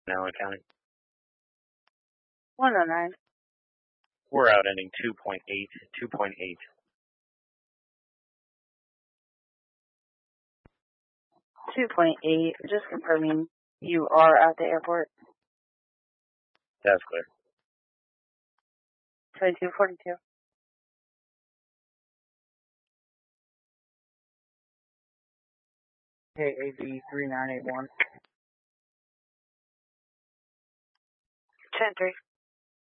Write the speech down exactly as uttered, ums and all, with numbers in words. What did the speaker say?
Allen County. one oh nine. We're out ending two point eight, two point eight. two point eight, just confirming you are at the airport. That's clear. twenty-two forty-two. K A B three nine eight one. ten three.